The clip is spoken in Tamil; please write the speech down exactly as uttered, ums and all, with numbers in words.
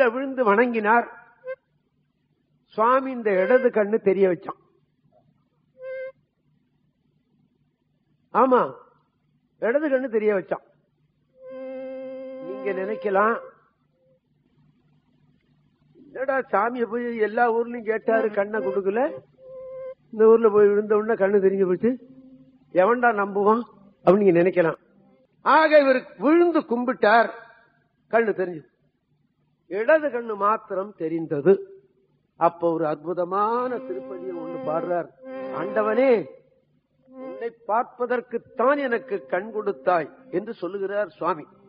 விழுந்து வணங்கினார். சுவாமி இந்த இடது கண்ணு தெரிய வச்சான். ஆமா, இடது கண்ணு தெரிய வச்சான். நீங்க நினைக்கலாம், என்னடா சாமியை போய் எல்லா ஊர்லயும் கேட்டாரு, கண்ணை கொடுக்கல, இந்த ஊர்ல போய் விழுந்த உடனே கண்ணு தெரிஞ்சு போச்சு, எவன்டா நம்புவான் அப்படின்னு நீங்க நினைக்கலாம். ஆக இவர் விழுந்து கும்பிட்டார், கண்ணு தெரிஞ்சு, இடது கண்ணு மாத்திரம் தெரிந்தது. அப்ப ஒரு அற்புதமான திருப்பதியை ஒண்ணு பாடுறார். ஆண்டவனே, உன்னை பார்ப்பதற்குத்தான் எனக்கு கண் கொடுத்தாய் என்று சொல்லுகிறார் சுவாமி.